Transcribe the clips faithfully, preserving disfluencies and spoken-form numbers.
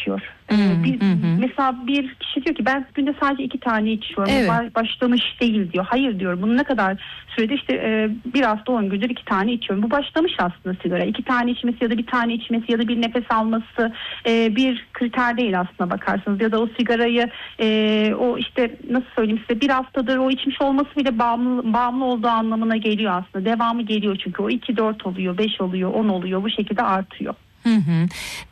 artıyor. Hı hı. Bir, mesela bir kişi diyor ki ben günde sadece iki tane içiyorum. Evet. Başlamış değil diyor. Hayır diyor. Bunu ne kadar sürede işte e, bir hafta on gündür iki tane içiyorum. Bu başlamış aslında sigara. İki tane içmesi ya da bir tane içmesi ya da bir nefes alması e, bir kriter değil aslında bakarsanız. Ya da o sigarayı e, o işte nasıl söyleyeyim size bir haftadır o içmiş olması bile bağımlı, bağımlı olduğu anlamına geliyor aslında. Devamı geliyor çünkü o iki dört oluyor, beş oluyor, on oluyor, bu şekilde artıyor. Hı hı.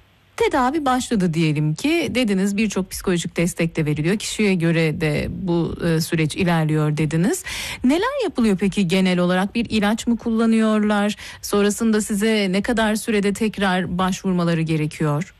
Tedavi başladı diyelim ki, dediniz birçok psikolojik destek de veriliyor. Kişiye göre de bu e, süreç ilerliyor dediniz. Neler yapılıyor peki genel olarak? Bir ilaç mı kullanıyorlar? Sonrasında size ne kadar sürede tekrar başvurmaları gerekiyor?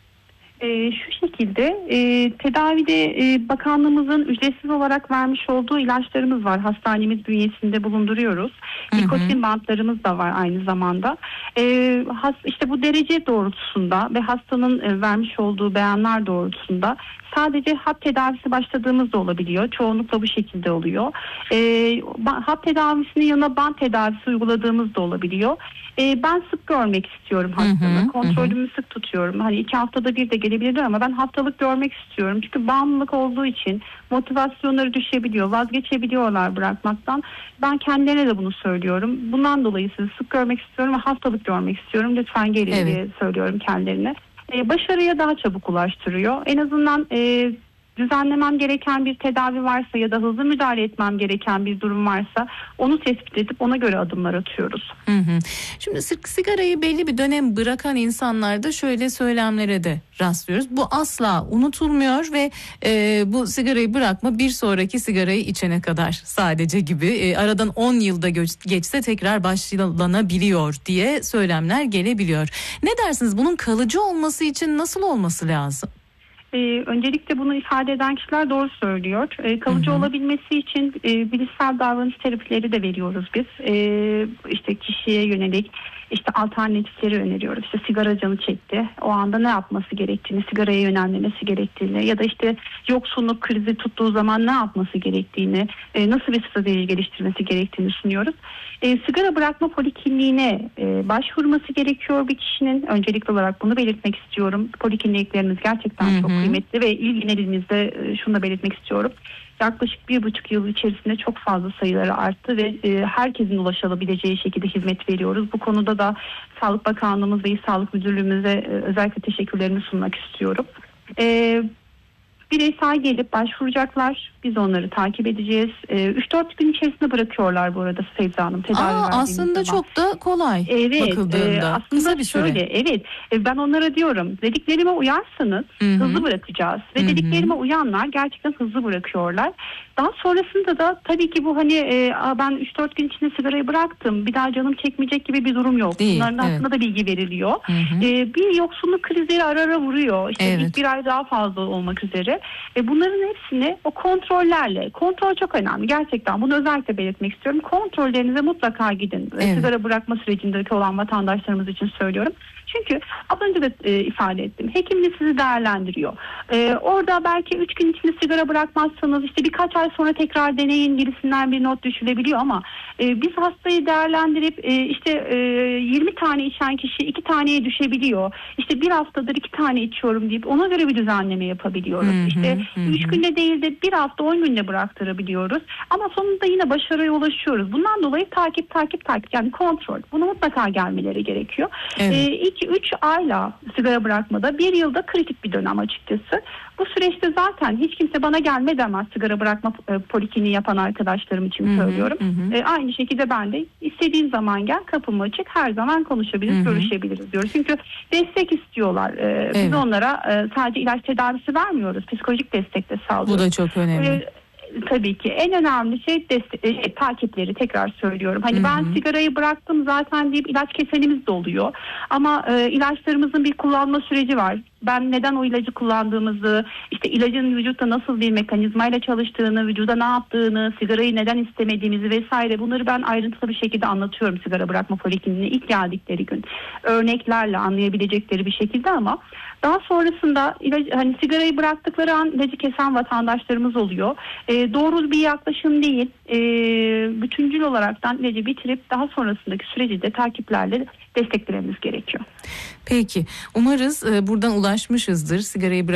E, şu şekilde e, tedavide e, bakanlığımızın ücretsiz olarak vermiş olduğu ilaçlarımız var. Hastanemiz bünyesinde bulunduruyoruz. Nikotin bantlarımız da var aynı zamanda. E, has, işte bu derece doğrultusunda ve hastanın e, vermiş olduğu beyanlar doğrultusunda sadece hap tedavisi başladığımız da olabiliyor. Çoğunlukla bu şekilde oluyor. E, hap tedavisinin yanına bant tedavisi uyguladığımız da olabiliyor. E, ben sık görmek istiyorum hastamı. Hı hı, Kontrolümü hı. sık tutuyorum. Hani iki haftada bir de gelebilir ama ben haftalık görmek istiyorum. Çünkü bağımlılık olduğu için motivasyonları düşebiliyor. Vazgeçebiliyorlar bırakmaktan. Ben kendilerine de bunu söylüyorum. Bundan dolayı sizi sık görmek istiyorum ve haftalık görmek istiyorum. Lütfen gelin evet. diye söylüyorum kendilerine. Ee, başarıya daha çabuk ulaştırıyor. En azından e, düzenlemem gereken bir tedavi varsa ya da hızlı müdahale etmem gereken bir durum varsa onu tespit edip ona göre adımlar atıyoruz. Hı hı. Şimdi sigarayı belli bir dönem bırakan insanlarda şöyle söylemlere de rastlıyoruz. Bu asla unutulmuyor ve e, bu sigarayı bırakma bir sonraki sigarayı içene kadar sadece gibi. E, aradan on yılda geçse tekrar başlanabiliyor diye söylemler gelebiliyor. Ne dersiniz? Bunun kalıcı olması için nasıl olması lazım? Ee, öncelikle bunu ifade eden kişiler doğru söylüyor. Ee, kalıcı hı hı. olabilmesi için e, bilişsel davranış terapileri de veriyoruz biz. Ee, işte kişiye yönelik işte alternatifleri öneriyoruz. İşte sigara canı çekti. O anda ne yapması gerektiğini, sigaraya yönelmemesi gerektiğini ya da işte yoksulluk krizi tuttuğu zaman ne yapması gerektiğini, e, nasıl bir strateji geliştirmesi gerektiğini sunuyoruz. E, sigara bırakma polikliniğine e, başvurması gerekiyor bir kişinin. Öncelikli olarak bunu belirtmek istiyorum. Polikliniklerimiz gerçekten hı hı. çok kıymetli ve il genelimizde e, şunu da belirtmek istiyorum. Yaklaşık bir buçuk yıl içerisinde çok fazla sayıları arttı ve e, herkesin ulaşabileceği şekilde hizmet veriyoruz. Bu konuda da Sağlık Bakanlığımız ve İl Sağlık Müdürlüğümüze e, özellikle teşekkürlerimi sunmak istiyorum. E, Bireysel gelip başvuracaklar. Biz onları takip edeceğiz. E, üç dört gün içerisinde bırakıyorlar bu arada Sevda Hanım. Tedavi Aa, aslında zaman. Çok da kolay evet, bakıldığında. E, aslında kısa bir şöyle, süre. Evet. E, ben onlara diyorum. Dediklerime uyarsanız Hı-hı. hızlı bırakacağız. Ve Hı-hı. dediklerime uyanlar gerçekten hızlı bırakıyorlar. Daha sonrasında da tabii ki bu hani e, ben üç dört gün içinde sigarayı bıraktım. Bir daha canım çekmeyecek gibi bir durum yok. Değil, Bunların evet. hakkında da bilgi veriliyor. E, bir yoksulluk krizleri ara ara vuruyor. İşte evet. ilk bir ay daha fazla olmak üzere. E, bunların hepsini o kontrollerle, kontrol çok önemli gerçekten. Bunu özellikle belirtmek istiyorum. Kontrollerinize mutlaka gidin. Evet. Sigara bırakma sürecindeki olan vatandaşlarımız için söylüyorum. Çünkü az önce de e, ifade ettim. Hekiminiz sizi değerlendiriyor. E, orada belki üç gün içinde sigara bırakmazsanız işte birkaç ay sonra tekrar deneyin gibisinden bir not düşülebiliyor ama e, biz hastayı değerlendirip e, işte e, yirmi tane içen kişi iki taneye düşebiliyor. İşte bir haftadır iki tane içiyorum deyip ona göre bir düzenleme yapabiliyoruz. Hı hı, işte hı. üç günde değil de bir hafta on günde bıraktırabiliyoruz. Ama sonunda yine başarıya ulaşıyoruz. Bundan dolayı takip takip takip yani kontrol. Buna mutlaka gelmeleri gerekiyor. Evet. E, ilk üç ayla sigara bırakmada bir yılda kritik bir dönem açıkçası. Bu süreçte zaten hiç kimse bana gelme demez sigara bırakma e, polikliniği yapan arkadaşlarım için hı hı, söylüyorum. Hı. E, aynı şekilde ben de istediğin zaman gel, kapım açık, her zaman konuşabiliriz, hı hı. görüşebiliriz diyoruz. Çünkü destek istiyorlar. E, evet. Biz onlara e, sadece ilaç tedavisi vermiyoruz. Psikolojik destek de sağlıyoruz. Bu da çok önemli. E, Tabii ki en önemli şey destek, şey, takipleri tekrar söylüyorum. Hani Hı-hı. ben sigarayı bıraktım zaten deyip ilaç kesenimiz de oluyor. Ama e, ilaçlarımızın bir kullanma süreci var. Ben neden o ilacı kullandığımızı, işte ilacın vücutta nasıl bir mekanizmayla çalıştığını, vücuda ne yaptığını, sigarayı neden istemediğimizi vesaire bunları ben ayrıntılı bir şekilde anlatıyorum sigara bırakma polikliniğine ilk geldikleri gün. Örneklerle anlayabilecekleri bir şekilde ama daha sonrasında ilacı, hani sigarayı bıraktıkları an ilacı kesen vatandaşlarımız oluyor. E, doğru bir yaklaşım değil. E, bütüncül olaraktan ilacı bitirip daha sonrasındaki süreci de takiplerle desteklememiz gerekiyor. Peki. Umarız e, buradan ulaşmışızdır. Sigarayı bırak